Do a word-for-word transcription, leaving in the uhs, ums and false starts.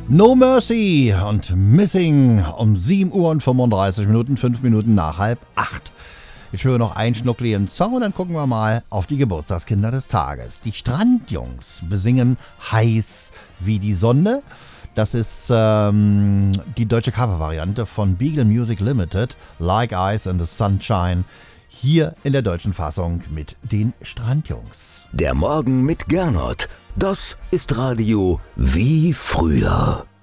No Mercy und Missing um sieben Uhr und fünfunddreißig Minuten, fünf Minuten nach halb acht. Ich höre noch einen schnuckligen Song und dann gucken wir mal auf die Geburtstagskinder des Tages. Die Strandjungs besingen Heiß wie die Sonne. Das ist ähm, die deutsche Covervariante von Beagle Music Limited, Like Ice in the Sunshine. Hier in der deutschen Fassung mit den Strandjungs. Der Morgen mit Gernot. Das ist Radio wie früher.